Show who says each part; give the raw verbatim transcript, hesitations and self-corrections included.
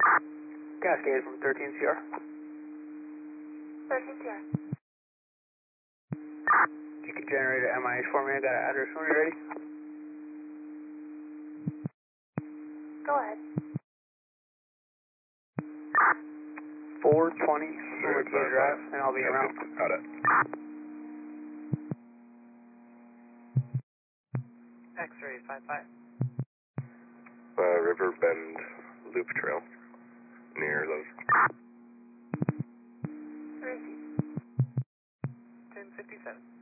Speaker 1: Cascade from thirteen C R.
Speaker 2: thirteen C R.
Speaker 1: You can generate an M I H for me. I got an address when you're ready.
Speaker 2: Go ahead.
Speaker 1: four twenty Hurricane Drive, and I'll be
Speaker 3: yeah,
Speaker 1: around.
Speaker 3: Got it.
Speaker 1: X-ray five five.
Speaker 3: Uh, River Bend Loop Trail near those.
Speaker 2: Receive.
Speaker 1: ten fifty-seven.